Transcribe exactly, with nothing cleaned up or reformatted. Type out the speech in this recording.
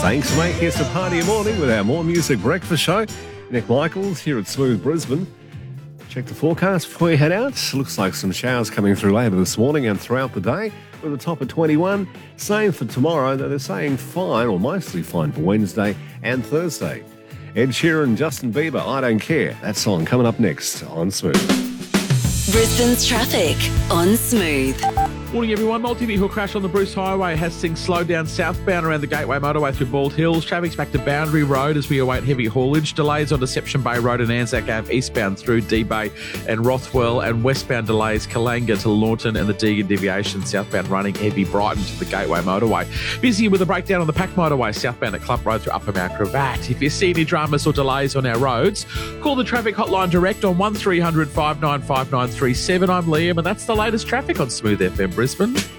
Thanks for making us a part of your morning with our More Music Breakfast Show. Nick Michaels here at Smooth Brisbane. Check the forecast before you head out. Looks like some showers coming through later this morning and throughout the day with a top of twenty-one. Same for tomorrow, though they're saying fine or mostly fine for Wednesday and Thursday. Ed Sheeran, Justin Bieber, I Don't Care. That song coming up next on Smooth. Brisbane's traffic on Smooth. Morning everyone. Multi-vehicle crash on the Bruce Highway has things slowed down southbound around the Gateway Motorway through Bald Hills. Traffic's back to Boundary Road as we await heavy haulage. Delays on Deception Bay Road and Anzac Ave eastbound through D-Bay and Rothwell, and westbound delays Kalanga to Launton and the Deagon Deviation southbound running heavy Brighton to the Gateway Motorway. Busy with a breakdown on the Pack Motorway southbound at Clump Road through Upper Mount Cravat. If you see any dramas or delays on our roads, call the traffic hotline direct on one three hundred five nine five nine three seven. I'm Liam and that's the latest traffic on Smooth F M Brisbane.